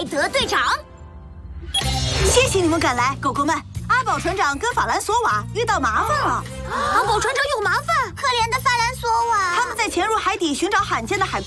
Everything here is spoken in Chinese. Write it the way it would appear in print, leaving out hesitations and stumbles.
德队长。 谢谢你们赶来，狗狗们。阿宝船长跟法兰索瓦遇到麻烦了。 阿宝船长有麻烦， 可怜的法兰索瓦。 他们在潜入海底寻找罕见的海